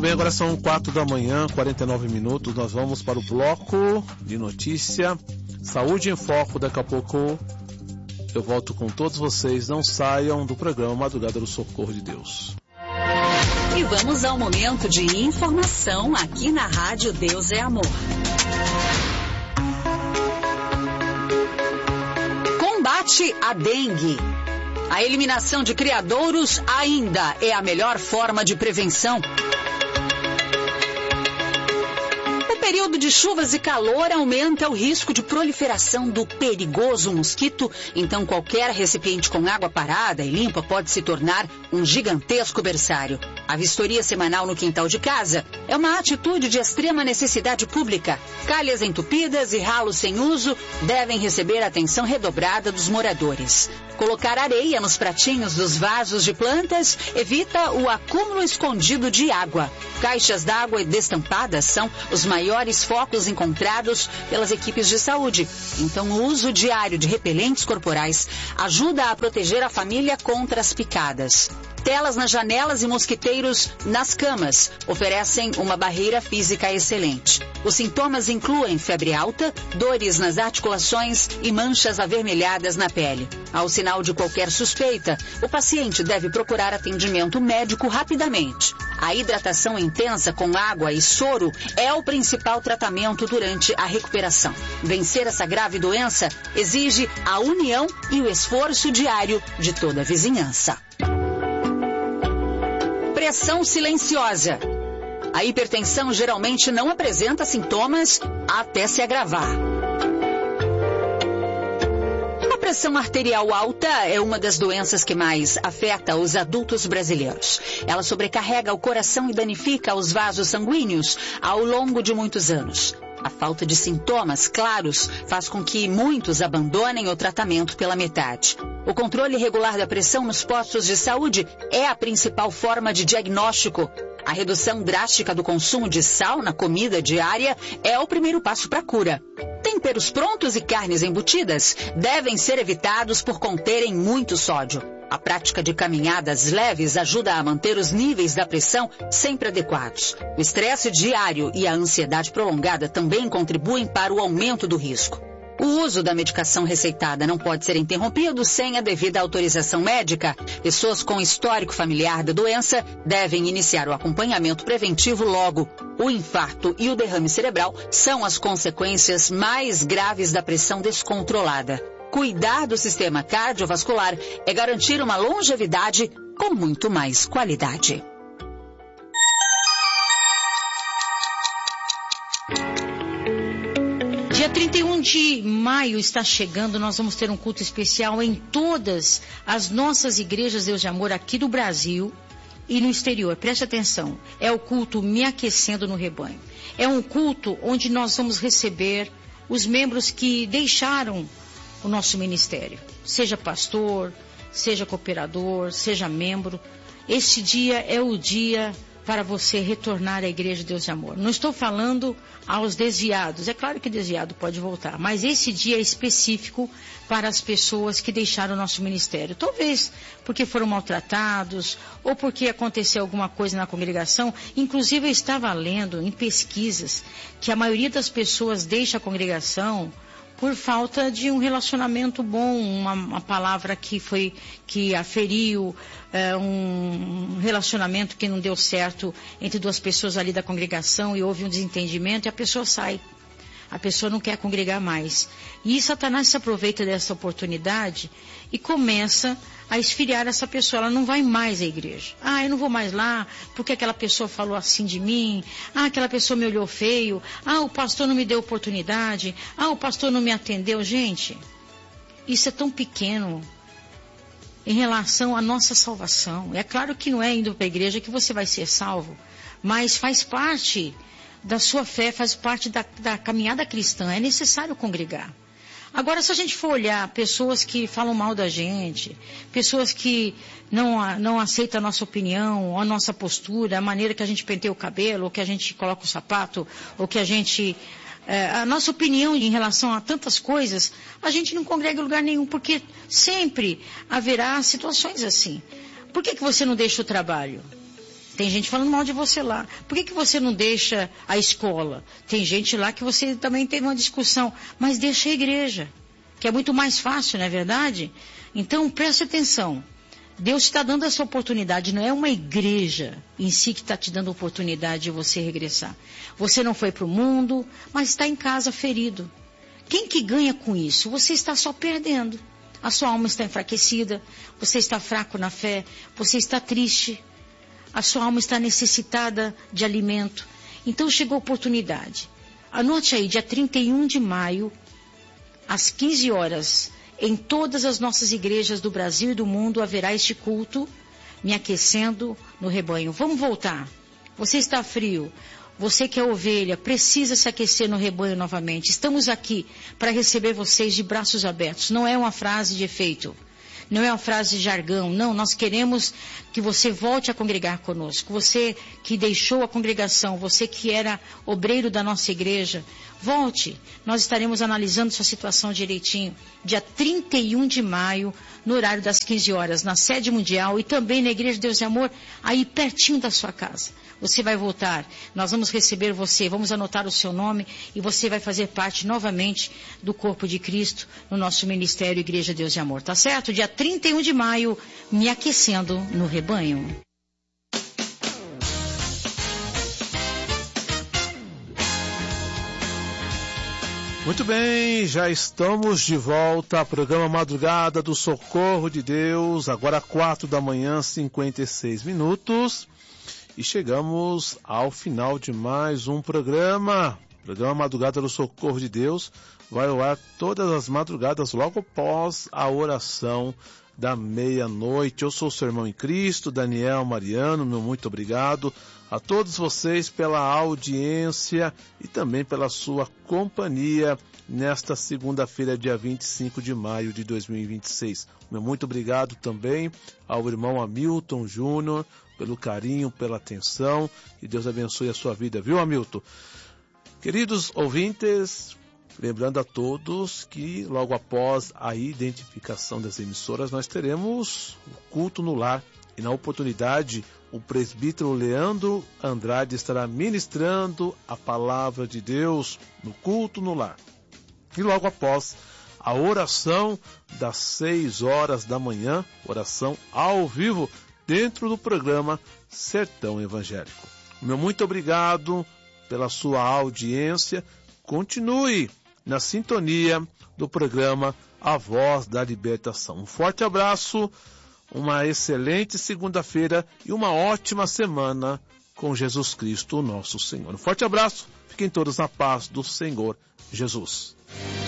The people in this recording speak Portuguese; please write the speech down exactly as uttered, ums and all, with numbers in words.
bem, agora são quatro da manhã, quarenta e nove minutos. Nós vamos para o bloco de notícia. Saúde em Foco. Daqui a pouco eu volto com todos vocês. Não saiam do programa Madrugada do Socorro de Deus. E vamos ao momento de informação aqui na Rádio Deus é Amor. Combate à dengue. A eliminação de criadouros ainda é a melhor forma de prevenção. O período de chuvas e calor aumenta o risco de proliferação do perigoso mosquito, então qualquer recipiente com água parada e limpa pode se tornar um gigantesco berçário. A vistoria semanal no quintal de casa é uma atitude de extrema necessidade pública. Calhas entupidas e ralos sem uso devem receber atenção redobrada dos moradores. Colocar areia nos pratinhos dos vasos de plantas evita o acúmulo escondido de água. Caixas d'água destampadas são os maiores focos encontrados pelas equipes de saúde. Então, o uso diário de repelentes corporais ajuda a proteger a família contra as picadas. Telas nas janelas e mosquiteiros nas camas oferecem uma barreira física excelente. Os sintomas incluem febre alta, dores nas articulações e manchas avermelhadas na pele. Ao sinal de qualquer suspeita, o paciente deve procurar atendimento médico rapidamente. A hidratação intensa com água e soro é o principal tratamento durante a recuperação. Vencer essa grave doença exige a união e o esforço diário de toda a vizinhança. Pressão silenciosa. A hipertensão geralmente não apresenta sintomas até se agravar. A pressão arterial alta é uma das doenças que mais afeta os adultos brasileiros. Ela sobrecarrega o coração e danifica os vasos sanguíneos ao longo de muitos anos. A falta de sintomas claros faz com que muitos abandonem o tratamento pela metade. O controle regular da pressão nos postos de saúde é a principal forma de diagnóstico. A redução drástica do consumo de sal na comida diária é o primeiro passo para a cura. Temperos prontos e carnes embutidas devem ser evitados por conterem muito sódio. A prática de caminhadas leves ajuda a manter os níveis da pressão sempre adequados. O estresse diário e a ansiedade prolongada também contribuem para o aumento do risco. O uso da medicação receitada não pode ser interrompido sem a devida autorização médica. Pessoas com histórico familiar da doença devem iniciar o acompanhamento preventivo logo. O infarto e o derrame cerebral são as consequências mais graves da pressão descontrolada. Cuidar do sistema cardiovascular é garantir uma longevidade com muito mais qualidade. Dia trinta e um de maio está chegando, nós vamos ter um culto especial em todas as nossas igrejas Deus de Amor aqui do Brasil e no exterior. Preste atenção, é o culto Me Aquecendo no Rebanho. É um culto onde nós vamos receber os membros que deixaram o nosso ministério. Seja pastor, seja cooperador, seja membro. Este dia é o dia para você retornar à Igreja Deus de Amor. Não estou falando aos desviados, é claro que desviado pode voltar, mas esse dia é específico para as pessoas que deixaram o nosso ministério. Talvez porque foram maltratados, ou porque aconteceu alguma coisa na congregação. Inclusive eu estava lendo em pesquisas que a maioria das pessoas deixa a congregação por falta de um relacionamento bom, uma, uma palavra que foi, que aferiu, é, um relacionamento que não deu certo entre duas pessoas ali da congregação e houve um desentendimento e a pessoa sai. A pessoa não quer congregar mais. E Satanás se aproveita dessa oportunidade e começa a esfriar essa pessoa. Ela não vai mais à igreja. Ah, eu não vou mais lá porque aquela pessoa falou assim de mim. Ah, aquela pessoa me olhou feio. Ah, o pastor não me deu oportunidade. Ah, o pastor não me atendeu. Gente, isso é tão pequeno em relação à nossa salvação. É claro que não é indo para a igreja que você vai ser salvo, mas faz parte da sua fé, faz parte da, da caminhada cristã. É necessário congregar. Agora, se a gente for olhar pessoas que falam mal da gente, pessoas que não, não aceitam a nossa opinião, a nossa postura, a maneira que a gente penteia o cabelo, ou que a gente coloca o sapato, ou que a gente... É, a nossa opinião em relação a tantas coisas, a gente não congrega em lugar nenhum, porque sempre haverá situações assim. Por que que você não deixa o trabalho? Tem gente falando mal de você lá. Por que, que você não deixa a escola? Tem gente lá que você também teve uma discussão. Mas deixa a igreja, que é muito mais fácil, não é verdade? Então, preste atenção. Deus está dando essa oportunidade. Não é uma igreja em si que está te dando a oportunidade de você regressar. Você não foi para o mundo, mas está em casa ferido. Quem que ganha com isso? Você está só perdendo. A sua alma está enfraquecida. Você está fraco na fé. Você está triste. A sua alma está necessitada de alimento. Então chegou a oportunidade. Anote aí, dia trinta e um de maio, às quinze horas, em todas as nossas igrejas do Brasil e do mundo haverá este culto, me aquecendo no rebanho. Vamos voltar. Você está frio. Você que é ovelha, precisa se aquecer no rebanho novamente. Estamos aqui para receber vocês de braços abertos. Não é uma frase de efeito. Não é uma frase de jargão, não, nós queremos que você volte a congregar conosco. Você que deixou a congregação, você que era obreiro da nossa igreja, volte. Nós estaremos analisando sua situação direitinho. Dia trinta e um de maio, no horário das quinze horas, na sede mundial e também na Igreja de Deus e Amor, aí pertinho da sua casa. Você vai voltar, nós vamos receber você, vamos anotar o seu nome e você vai fazer parte novamente do corpo de Cristo no nosso ministério Igreja de Deus e Amor, tá certo? Dia trinta e um de maio, me aquecendo no rebanho. Muito bem, já estamos de volta ao programa Madrugada do Socorro de Deus, agora quatro da manhã, cinquenta e seis minutos. E chegamos ao final de mais um programa. O programa Madrugada do Socorro de Deus vai ao ar todas as madrugadas, logo após a oração da meia-noite. Eu sou o seu irmão em Cristo, Daniel Mariano, meu muito obrigado a todos vocês pela audiência e também pela sua companhia nesta segunda-feira, dia vinte e cinco de maio de dois mil e vinte e seis. Meu muito obrigado também ao irmão Hamilton Júnior, pelo carinho, pela atenção, e Deus abençoe a sua vida, viu, Hamilton? Queridos ouvintes, lembrando a todos que logo após a identificação das emissoras, nós teremos o culto no lar, e na oportunidade o presbítero Leandro Andrade estará ministrando a palavra de Deus no culto no lar. E logo após a oração das seis horas da manhã, oração ao vivo, dentro do programa Sertão Evangélico. Meu muito obrigado pela sua audiência. Continue na sintonia do programa A Voz da Libertação. Um forte abraço, uma excelente segunda-feira e uma ótima semana com Jesus Cristo, nosso Senhor. Um forte abraço, fiquem todos na paz do Senhor Jesus.